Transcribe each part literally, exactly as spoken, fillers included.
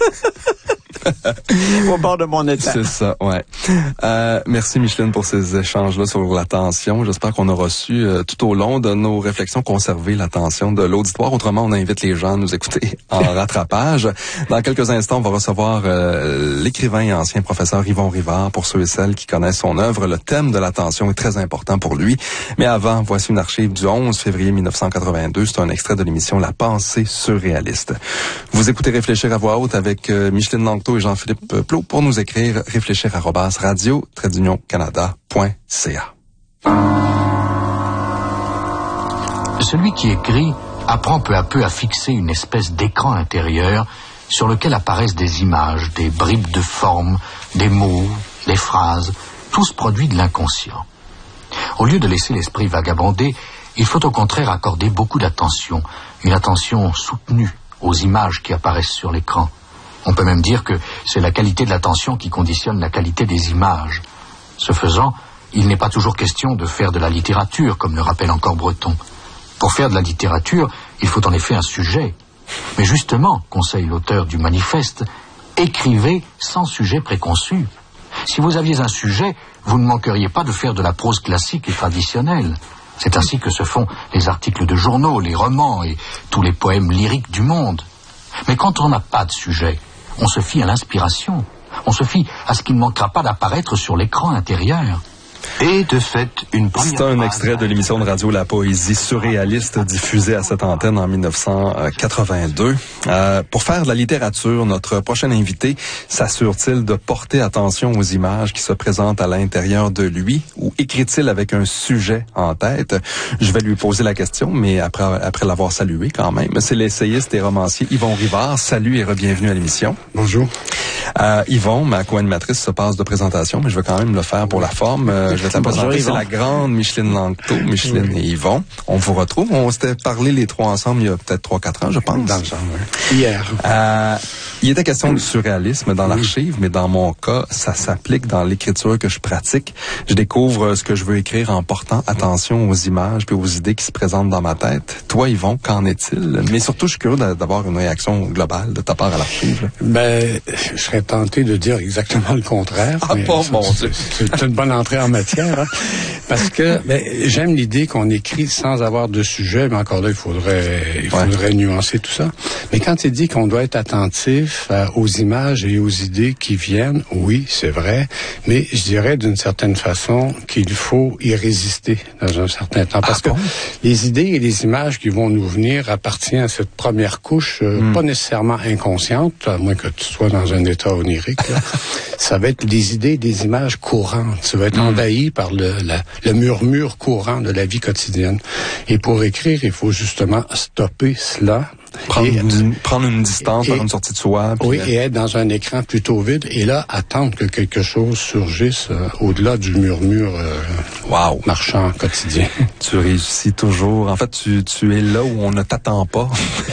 Au bord de mon étang. C'est ça, ouais. Euh, merci Micheline pour ces échanges-là sur l'attention. J'espère qu'on aura su euh, tout au long de nos réflexions conserver l'attention de l'auditoire. Autrement, on invite les gens à nous écouter en rattrapage. Dans quelques instants, on va recevoir euh, l'écrivain et ancien professeur Yvon Rivard. Pour ceux et celles qui connaissent son œuvre, le thème de l'attention est très important pour lui. Mais avant, voici une archive du onze février mille neuf cent quatre-vingt-deux. C'est un extrait de l'émission La pensée surréaliste. Vous écoutez Réfléchir à voix haute avec euh, Micheline Langto et Jean-Philippe Plot. Pour nous écrire, réfléchir arobase radio trait d'union canada point c a. Celui qui écrit apprend peu à peu à fixer une espèce d'écran intérieur sur lequel apparaissent des images, des bribes de forme, des mots, des phrases, tous produits de l'inconscient. Au lieu de laisser l'esprit vagabonder, il faut au contraire accorder beaucoup d'attention, une attention soutenue aux images qui apparaissent sur l'écran. On peut même dire que c'est la qualité de l'attention qui conditionne la qualité des images. Ce faisant, il n'est pas toujours question de faire de la littérature, comme le rappelle encore Breton. Pour faire de la littérature, il faut en effet un sujet. Mais justement, conseille l'auteur du manifeste, écrivez sans sujet préconçu. Si vous aviez un sujet, vous ne manqueriez pas de faire de la prose classique et traditionnelle. C'est ainsi que se font les articles de journaux, les romans et tous les poèmes lyriques du monde. Mais quand on n'a pas de sujet, on se fie à l'inspiration. On se fie à ce qui ne manquera pas d'apparaître sur l'écran intérieur. Et de fait, une première C'est un phrase extrait de l'émission de radio La Poésie surréaliste diffusée à cette antenne en mille neuf cent quatre-vingt-deux. Euh, pour faire de la littérature, notre prochain invité s'assure-t-il de porter attention aux images qui se présentent à l'intérieur de lui ou écrit-il avec un sujet en tête? Je vais lui poser la question, mais après, après l'avoir salué quand même. C'est l'essayiste et romancier Yvon Rivard. Salut et re-bienvenue à l'émission. Bonjour. Euh, Yvon, ma co-animatrice se passe de présentation, mais je vais quand même le faire pour la forme. Euh, je vais te la présenter. C'est la grande Micheline Langto, Micheline oui. et Yvon. On vous retrouve. On s'était parlé les trois ensemble il y a peut-être trois quatre ans, je pense. Dans le genre, oui. Hier. Euh, il était question du surréalisme dans l'archive, mais dans mon cas, ça s'applique dans l'écriture que je pratique. Je découvre ce que je veux écrire en portant attention aux images puis aux idées qui se présentent dans ma tête. Toi, Yvon, qu'en est-il? Mais surtout, je suis curieux d'avoir une réaction globale de ta part à l'archive. Ben, je serais tenté de dire exactement le contraire. Ah, pas bon, c'est, c'est une bonne entrée en matière, hein? Parce que ben, j'aime l'idée qu'on écrit sans avoir de sujet, mais encore là, il faudrait, il faudrait ouais. nuancer tout ça. Mais quand il dit qu'on doit être attentif euh, aux images et aux idées qui viennent, oui, c'est vrai, mais je dirais d'une certaine façon qu'il faut y résister dans un certain temps. Parce ah, que bon? les idées et les images qui vont nous venir appartiennent à cette première couche, euh, mm. pas nécessairement inconsciente, à moins que tu sois dans un état onirique. Là. Ça va être des idées, des images courantes. Ça va être mm. envahi par le, la, le murmure courant de la vie quotidienne. Et pour écrire, il faut justement stopper cela. Prendre, et, une, prendre une distance, et, faire une sortie de soi. Oui, là... et être dans un écran plutôt vide. Et là, attendre que quelque chose surgisse euh, au-delà du murmure euh, wow. marchand quotidien. Tu réussis toujours. En fait, tu, tu es là où on ne t'attend pas.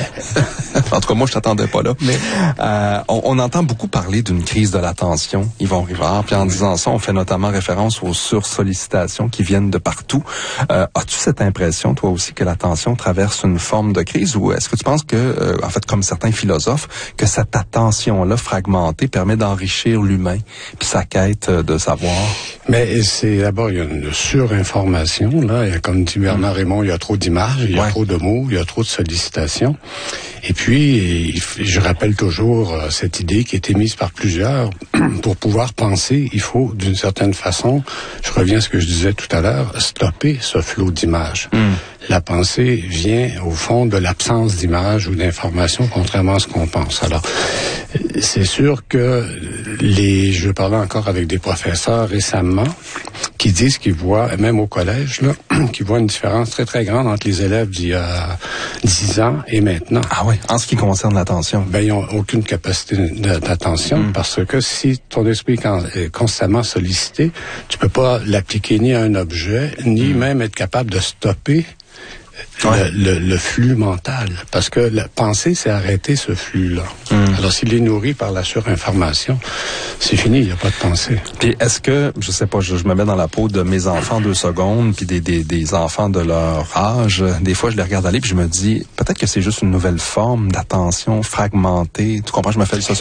En tout cas, moi, je t'attendais pas là. Mais euh, on, on entend beaucoup parler d'une crise de l'attention, Yvon Rivard. Puis en oui. disant ça, on fait notamment référence aux sursollicitations qui viennent de partout. Euh, as-tu cette impression, toi aussi, que l'attention traverse une forme de crise, ou est-ce que tu penses que, euh, en fait, comme certains philosophes, que cette attention-là fragmentée permet d'enrichir l'humain puis sa quête de savoir? Mais c'est d'abord, il y a une surinformation, là. Il y a, comme dit Bernard mmh. Raymond, il y a trop d'images, il y a ouais. trop de mots, il y a trop de sollicitations. Et puis, je rappelle toujours cette idée qui est émise par plusieurs. Pour pouvoir penser, il faut, d'une certaine façon, je reviens à ce que je disais tout à l'heure, stopper ce flot d'images. Mm. La pensée vient, au fond, de l'absence d'images ou d'informations, contrairement à ce qu'on pense. Alors, c'est sûr que les, je parlais encore avec des professeurs récemment qui disent qu'ils voient, même au collège, là, qui voient une différence très, très grande entre les élèves d'il y a dix ans et maintenant. Ah oui, en ce qui concerne l'attention. Ben, ils n'ont aucune capacité d'attention mm. parce que si ton esprit est constamment sollicité, tu peux pas l'appliquer ni à un objet, ni mm. même être capable de stopper Ouais. Le, le, le flux mental. Parce que la pensée, c'est arrêter ce flux-là. Hum. Alors, s'il est nourri par la surinformation, c'est fini, il n'y a pas de pensée. Puis, est-ce que, je sais pas, je, je me mets dans la peau de mes enfants deux secondes, puis des, des, des enfants de leur âge, des fois, je les regarde aller, puis je me dis, peut-être que c'est juste une nouvelle forme d'attention fragmentée. Tu comprends, je me fais ça